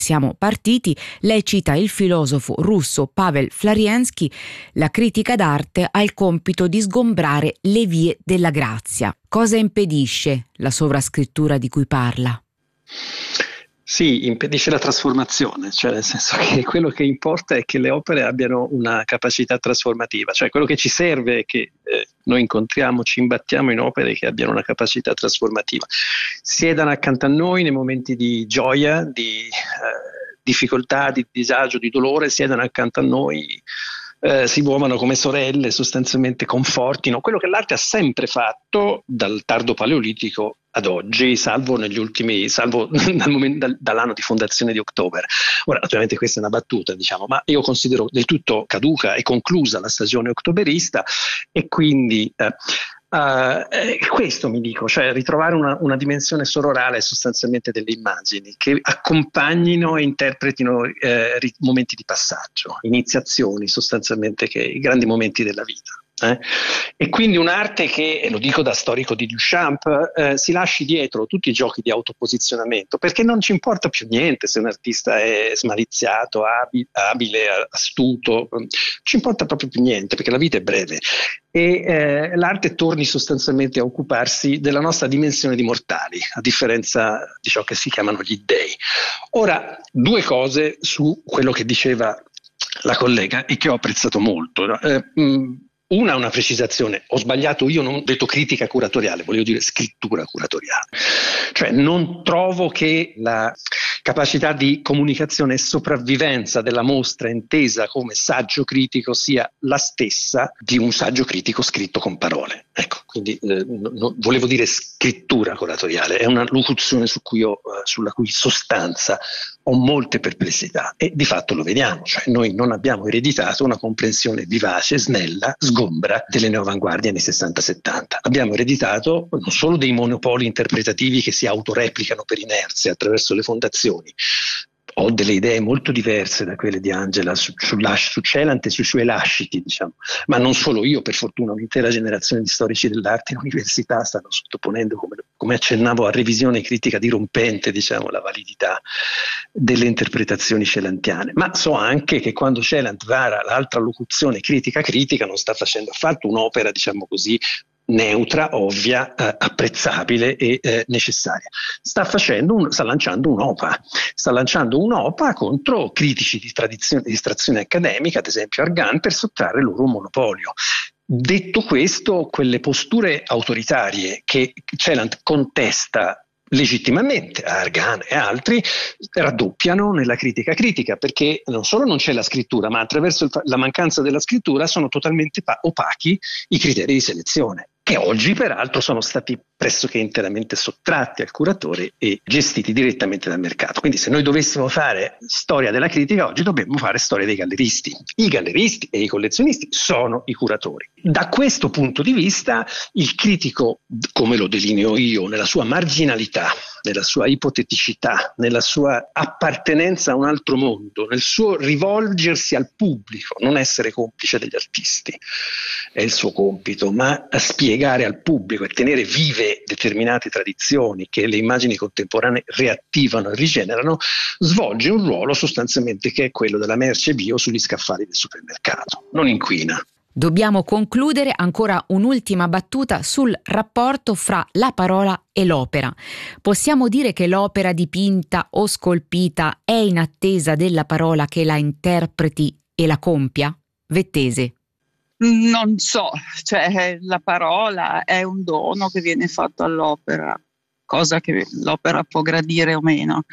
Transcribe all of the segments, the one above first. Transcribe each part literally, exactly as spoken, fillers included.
siamo partiti, lei cita il filosofo russo Pavel Florianskij: la critica d'arte ha il compito di sgombrare le vie della grazia. Cosa impedisce la sovrascrittura di cui parla? Sì, impedisce la trasformazione, cioè nel senso che quello che importa è che le opere abbiano una capacità trasformativa, cioè quello che ci serve è che eh, noi incontriamo, ci imbattiamo in opere che abbiano una capacità trasformativa, siedano accanto a noi nei momenti di gioia, di eh, difficoltà, di disagio, di dolore, siedano accanto a noi, eh, si muovano come sorelle, sostanzialmente confortino, quello che l'arte ha sempre fatto dal tardo paleolitico ad oggi, salvo negli ultimi, salvo dal momento, dal, dall'anno di fondazione di October. Ora, naturalmente questa è una battuta, diciamo, ma io considero del tutto caduca e conclusa la stagione ottoberista, e quindi eh, Uh, eh, questo mi dico, cioè ritrovare una, una dimensione sororale sostanzialmente delle immagini che accompagnino e interpretino eh, rit- momenti di passaggio, iniziazioni sostanzialmente, che i grandi momenti della vita. Eh? E quindi un'arte che, e lo dico da storico di Duchamp, eh, si lasci dietro tutti i giochi di autoposizionamento, perché non ci importa più niente se un artista è smaliziato, abi- abile, astuto, non ci importa proprio più niente, perché la vita è breve, e eh, l'arte torni sostanzialmente a occuparsi della nostra dimensione di mortali, a differenza di ciò che si chiamano gli dei. Ora, due cose su quello che diceva la collega e che ho apprezzato molto. Eh, mh, Una, una precisazione, ho sbagliato io, non ho detto critica curatoriale, volevo dire scrittura curatoriale. Cioè non trovo che la capacità di comunicazione e sopravvivenza della mostra intesa come saggio critico sia la stessa di un saggio critico scritto con parole. Ecco, quindi eh, no, volevo dire scrittura curatoriale, è una locuzione su cui ho, eh, sulla cui sostanza ho molte perplessità, e di fatto lo vediamo, cioè noi non abbiamo ereditato una comprensione vivace, snella, sgombra delle neoavanguardie anni sessanta settanta. Abbiamo ereditato non solo dei monopoli interpretativi che si autoreplicano per inerzia attraverso le fondazioni. Ho delle idee molto diverse da quelle di Angela su, su, su Celant e sui suoi lasciti, diciamo, ma non solo io, per fortuna un'intera generazione di storici dell'arte in università stanno sottoponendo, come, come accennavo, a revisione critica dirompente, diciamo, la validità delle interpretazioni celantiane. Ma so anche che quando Celant vara l'altra locuzione critica critica non sta facendo affatto un'opera, diciamo così, neutra, ovvia, eh, apprezzabile e eh, necessaria. Sta facendo un, sta lanciando un'OPA, sta lanciando un'OPA contro critici di tradizione, di estrazione accademica, ad esempio Argan, per sottrarre loro un monopolio. Detto questo, quelle posture autoritarie che Celant contesta legittimamente a Argan e altri raddoppiano nella critica critica, perché non solo non c'è la scrittura, ma attraverso il, la mancanza della scrittura sono totalmente pa- opachi i criteri di selezione, che oggi peraltro sono stati pressoché interamente sottratti al curatore e gestiti direttamente dal mercato. Quindi se noi dovessimo fare storia della critica oggi dobbiamo fare storia dei galleristi. I galleristi e i collezionisti sono i curatori. Da questo punto di vista il critico, come lo delineo io, nella sua marginalità, nella sua ipoteticità, nella sua appartenenza a un altro mondo, nel suo rivolgersi al pubblico, non essere complice degli artisti, è il suo compito, ma a spiegare al pubblico e tenere vive determinate tradizioni che le immagini contemporanee riattivano e rigenerano, svolge un ruolo sostanzialmente che è quello della merce bio sugli scaffali del supermercato, non inquina. Dobbiamo concludere, ancora un'ultima battuta sul rapporto fra la parola e l'opera. Possiamo dire che l'opera dipinta o scolpita è in attesa della parola che la interpreti e la compia? Vettese. Non so, cioè la parola è un dono che viene fatto all'opera, cosa che l'opera può gradire o meno.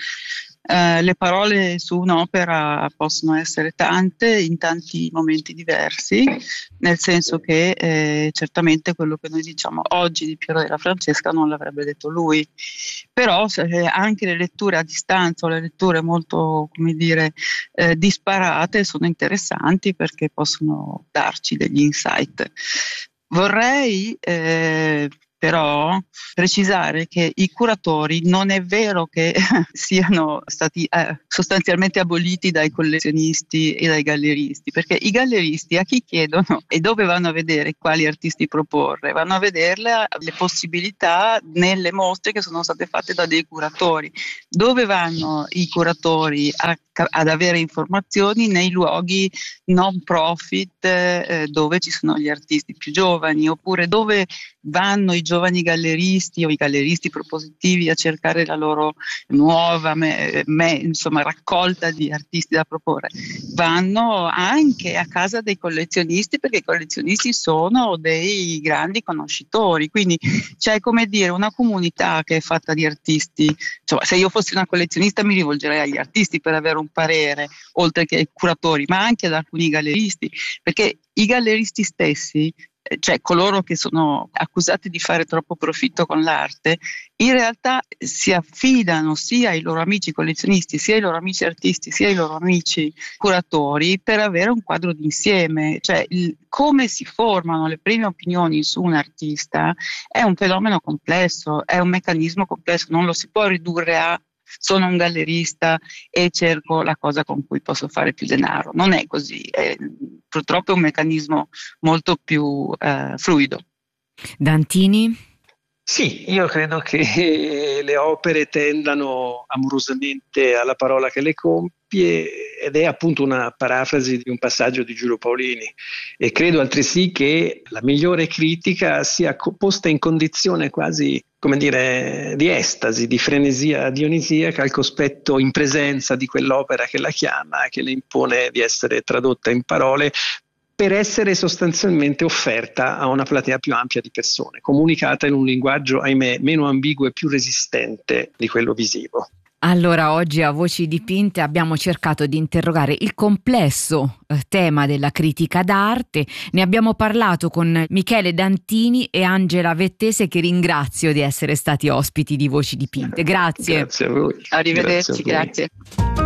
Eh, le parole su un'opera possono essere tante in tanti momenti diversi, nel senso che eh, certamente quello che noi diciamo oggi di Piero della Francesca non l'avrebbe detto lui, però se, anche le letture a distanza o le letture molto, come dire, eh, disparate sono interessanti perché possono darci degli insight. Vorrei eh, però precisare che i curatori non è vero che siano stati eh, sostanzialmente aboliti dai collezionisti e dai galleristi, perché i galleristi a chi chiedono e dove vanno a vedere quali artisti proporre? Vanno a vederle le possibilità nelle mostre che sono state fatte da dei curatori. Dove vanno i curatori a, ad avere informazioni? Nei luoghi non profit eh, dove ci sono gli artisti più giovani, oppure dove vanno i giovani galleristi o i galleristi propositivi a cercare la loro nuova me, me, insomma, raccolta di artisti da proporre. Vanno anche a casa dei collezionisti, perché i collezionisti sono dei grandi conoscitori, quindi c'è, come dire, una comunità che è fatta di artisti. Insomma, se io fossi una collezionista mi rivolgerei agli artisti per avere un parere, oltre che ai curatori, ma anche ad alcuni galleristi, perché i galleristi stessi, cioè coloro che sono accusati di fare troppo profitto con l'arte, in realtà si affidano sia ai loro amici collezionisti, sia ai loro amici artisti, sia ai loro amici curatori per avere un quadro d'insieme. Cioè il, come si formano le prime opinioni su un artista è un fenomeno complesso, è un meccanismo complesso, non lo si può ridurre a sono un gallerista e cerco la cosa con cui posso fare più denaro. Non è così, è, purtroppo è un meccanismo molto più eh, fluido. Dantini? Sì, io credo che le opere tendano amorosamente alla parola che le compie, ed è appunto una parafrasi di un passaggio di Giulio Paolini, e credo altresì che la migliore critica sia posta in condizione quasi, come dire, di estasi, di frenesia dionisiaca al cospetto in presenza di quell'opera che la chiama, che le impone di essere tradotta in parole, per essere sostanzialmente offerta a una platea più ampia di persone, comunicata in un linguaggio, ahimè, meno ambiguo e più resistente di quello visivo. Allora, oggi a Voci Dipinte abbiamo cercato di interrogare il complesso eh, tema della critica d'arte. Ne abbiamo parlato con Michele Dantini e Angela Vettese, che ringrazio di essere stati ospiti di Voci Dipinte. Grazie. Grazie a voi. Arrivederci, grazie. A voi. Grazie.